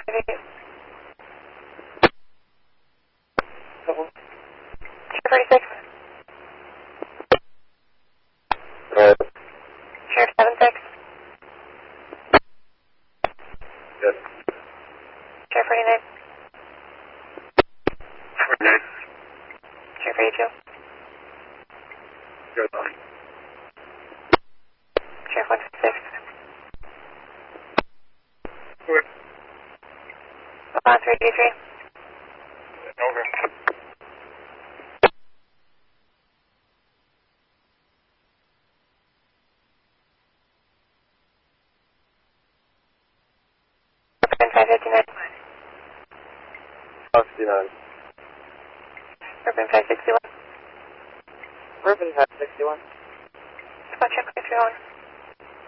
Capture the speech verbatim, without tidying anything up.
Chair forty-six. Right. Chair seven six. Yes. Chair forty-nine. forty-nine. Chair forty-two. Good. Chair one fifty-six. Good. One three eighty-three. Over. Urban five fifty-nine. fifty-nine. Urban five sixty-one. Urban five sixty-one. Spot check if you're on.